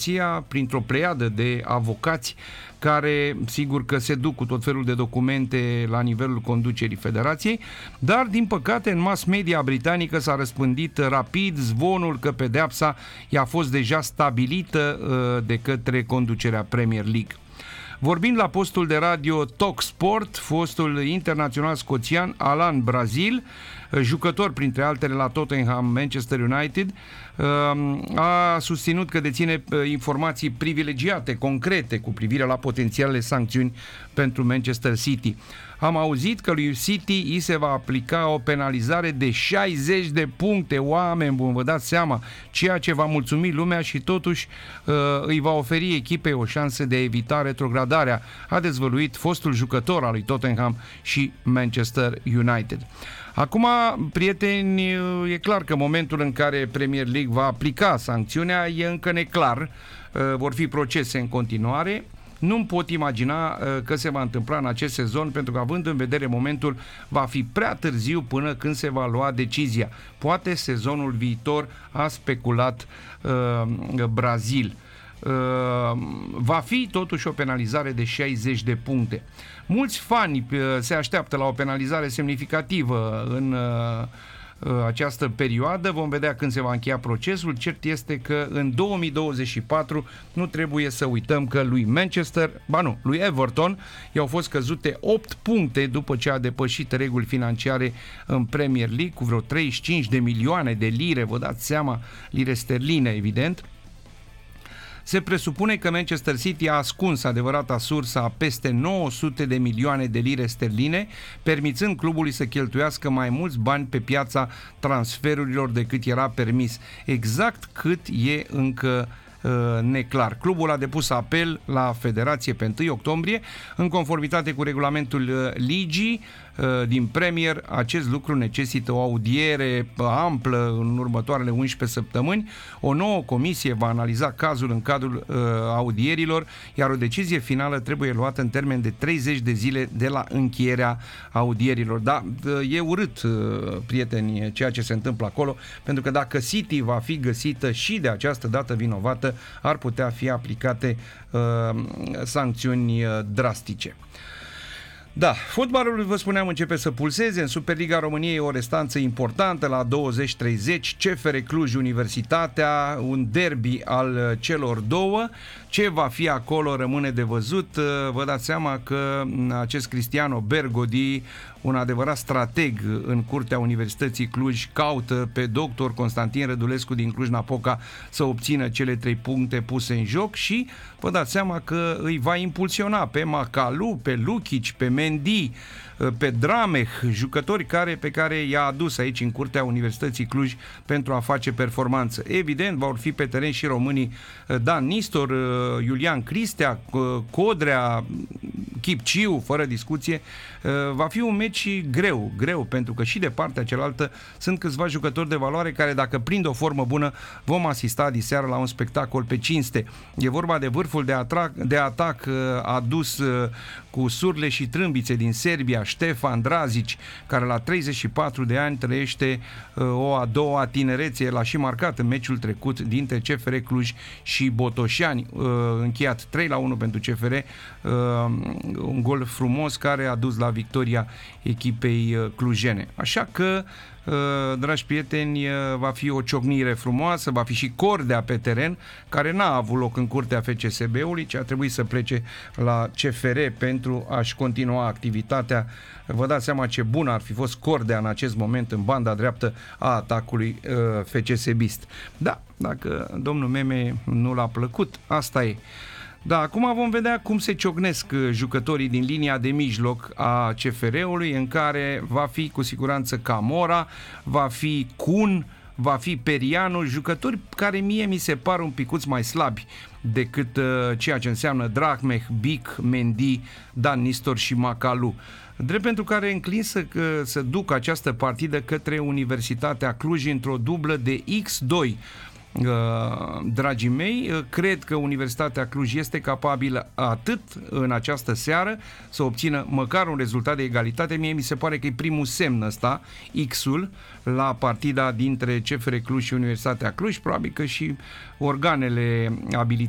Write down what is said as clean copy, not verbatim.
președinția printr-o pleiadă de avocați care, sigur că se duc cu tot felul de documente la nivelul conducerii federației, dar, din păcate, în mass media britanică s-a răspândit rapid zvonul că pedeapsa i-a fost deja stabilită de către conducerea Premier League. Vorbind la postul de radio Talk Sport, fostul internațional scoțian Alan Brazil, jucător printre altele la Tottenham, Manchester United, a susținut că deține informații privilegiate, concrete, cu privire la potențialele sancțiuni pentru Manchester City. Am auzit că lui City îi se va aplica o penalizare de 60 de puncte, oameni buni, vă dați seama, ceea ce va mulțumi lumea și totuși îi va oferi echipei o șansă de a evita retrogradarea, a dezvăluit fostul jucător al lui Tottenham și Manchester United. Acum, prieteni, e clar că momentul în care Premier League va aplica sancțiunea e încă neclar, vor fi procese în continuare. Nu-mi pot imagina că se va întâmpla în acest sezon, pentru că, având în vedere momentul, va fi prea târziu până când se va lua decizia. Poate sezonul viitor, a speculat Brazil. Va fi totuși o penalizare de 60 de puncte. Mulți fani se așteaptă la o penalizare semnificativă în această perioadă. Vom vedea când se va încheia procesul. Cert este că în 2024 nu trebuie să uităm că lui Everton i-au fost căzute 8 puncte după ce a depășit reguli financiare în Premier League cu vreo 35 de milioane de lire, vă dați seama, lire sterline, evident. Se presupune că Manchester City a ascuns adevărata sursă a peste 900 de milioane de lire sterline, permițând clubului să cheltuiască mai mulți bani pe piața transferurilor decât era permis. Exact cât e încă neclar. Clubul a depus apel la federație pe 1 octombrie. În conformitate cu regulamentul ligii din Premier, acest lucru necesită o audiere amplă în următoarele 11 săptămâni. O nouă comisie va analiza cazul în cadrul audierilor, iar o decizie finală trebuie luată în termen de 30 de zile de la încheierea audierilor. Da, e urât, prieteni, ceea ce se întâmplă acolo, pentru că dacă City va fi găsită și de această dată vinovată, ar putea fi aplicate sancțiuni drastice. Da, fotbalul, vă spuneam, începe să pulseze. În Superliga României o restanță importantă la 20-30, CFR Cluj Universitatea, un derby al celor două. Ce va fi acolo rămâne de văzut. Vă dați seama că acest Cristiano Bergodi, un adevărat strateg în curtea Universității Cluj, caută pe doctor Constantin Rădulescu din Cluj-Napoca să obțină cele 3 puncte puse în joc și vă dați seama că îi va impulsiona pe Macalu, pe Lukic, pe Mendy, pe Drameh, jucători pe care i-a adus aici în curtea Universității Cluj pentru a face performanță. Evident, vor fi pe teren și românii Dan Nistor, Iulian Cristea, Codrea, Chipciu, fără discuție. Va fi un meci greu, pentru că și de partea cealaltă sunt câțiva jucători de valoare care, dacă prind o formă bună, vom asista diseară la un spectacol pe cinste. E vorba de vârful de atac adus cu surle și trâmbițe din Serbia, Ștefan Drazic, care la 34 de ani trăiește o a doua tinerețe, l-a și marcat în meciul trecut dintre CFR Cluj și Botoșani, încheiat 3-1 pentru CFR, un gol frumos care a dus la victoria echipei clujene. Așa că, dragi prieteni, va fi o ciocnire frumoasă, va fi și Cordea pe teren, care n-a avut loc în curtea FCSB-ului, ci a trebuit să plece la CFR pentru a-și continua activitatea. Vă dați seama ce bun ar fi fost Cordea în acest moment în banda dreaptă a atacului FCSB-ist. Da, dacă domnul Meme nu l-a plăcut, asta e. Da, acum vom vedea cum se ciocnesc jucătorii din linia de mijloc a CFR-ului, în care va fi cu siguranță Camora, va fi Kun, va fi Perianu, jucători care mie mi se par un picuț mai slabi decât ceea ce înseamnă Drameh, Bic, Mendy, Dan Nistor și Macalu. Drept pentru care înclin să duc această partidă către Universitatea Cluj într-o dublă de X2. Dragii mei, cred că Universitatea Cluj este capabilă atât în această seară să obțină măcar un rezultat de egalitate. Mie mi se pare că e primul semn ăsta, X-ul, la partida dintre CFR Cluj și Universitatea Cluj. Probabil că și organele abilitate